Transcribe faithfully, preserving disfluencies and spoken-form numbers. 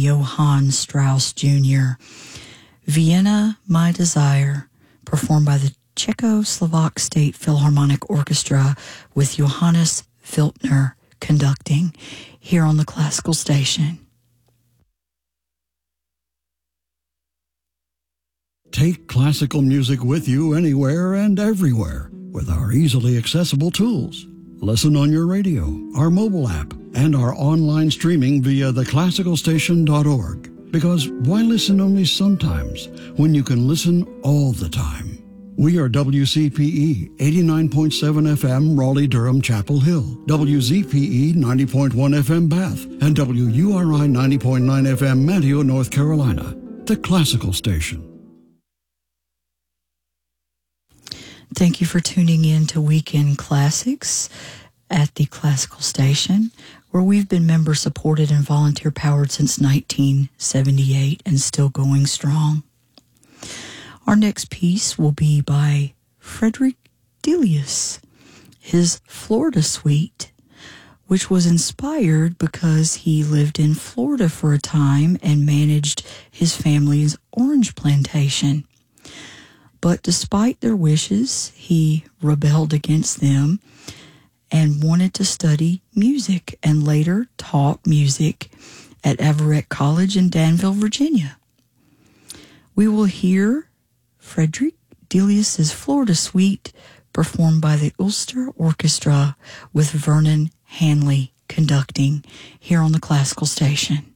Johann Strauss Junior Vienna, My Desire, performed by the Czechoslovak State Philharmonic Orchestra with Johannes Filtner conducting, here on the Classical Station. Take classical music with you anywhere and everywhere with our easily accessible tools. Listen on your radio, our mobile app, and our online streaming via the classical station dot org. Because why listen only sometimes when you can listen all the time? We are W C P E eighty-nine point seven F M Raleigh-Durham Chapel Hill, W Z P E ninety point one F M Bath, and W U R I ninety point nine F M Manteo, North Carolina. The Classical Station. Thank you for tuning in to Weekend Classics at the Classical Station, where we've been member-supported and volunteer-powered since nineteen seventy-eight and still going strong. Our next piece will be by Frederick Delius, his Florida Suite, which was inspired because he lived in Florida for a time and managed his family's orange plantation. But despite their wishes, he rebelled against them and wanted to study music, and later taught music at Everett College in Danville, Virginia. We will hear Frederick Delius' Florida Suite performed by the Ulster Orchestra with Vernon Hanley conducting, here on the Classical Station.